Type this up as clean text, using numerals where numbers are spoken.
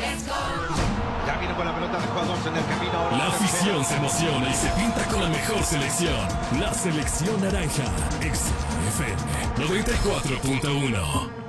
Ya viene con la pelota de jugadores en el camino. La afición se emociona y se pinta con la mejor selección. La selección naranja. XFM 94.1.